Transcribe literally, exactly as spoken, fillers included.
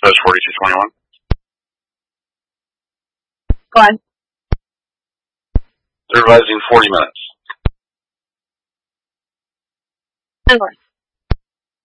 Post forty-two twenty-one. Go on. They're advising forty minutes. ten more.